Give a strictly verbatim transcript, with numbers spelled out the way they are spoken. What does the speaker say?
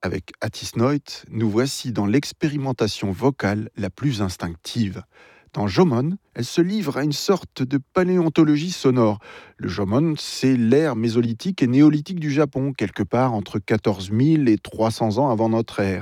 Avec Atis Noit, nous voici dans l'expérimentation vocale la plus instinctive. Dans Jomon, elle se livre à une sorte de paléontologie sonore. Le Jomon, c'est l'ère mésolithique et néolithique du Japon, quelque part entre quatorze mille et trois cents ans avant notre ère.